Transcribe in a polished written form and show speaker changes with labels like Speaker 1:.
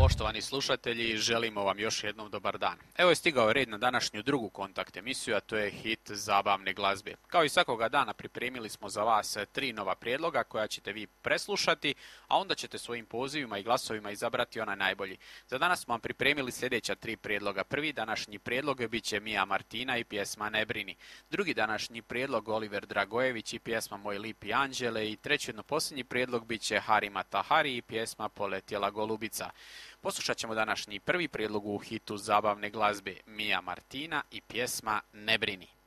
Speaker 1: Poštovani slušatelji, želimo vam još jednom dobar dan. Evo je stigao red na današnju drugu kontakt emisiju, a to je hit zabavne glazbe. Kao i svakoga dana pripremili smo za vas 3 nova prijedloga koja ćete vi preslušati, a onda ćete svojim pozivima i glasovima izabrati onaj najbolji. Za danas smo vam pripremili sljedeća 3 prijedloga. Prvi današnji prijedlog bit će Mija Martina i pjesma Ne brini. Drugi današnji prijedlog Oliver Dragojević i pjesma Moj lipi anđele. I treći posljednji prijedlog bit će Harima Tahari i pjesma Poletjela golubica. Poslušat ćemo današnji prvi prijedlog u hitu zabavne glazbe Mija Martina i pjesma Ne brini.